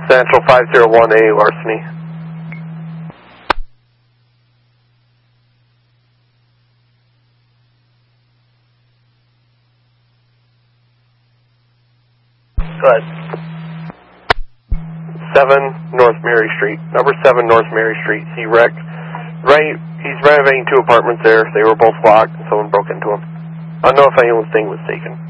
Central 501A, larceny. Go ahead. 7 North Mary Street. Number 7 North Mary Street. He wrecked. Right, he's renovating 2 apartments there. They were both locked, and someone broke into them. I don't know if anyone's thing was taken.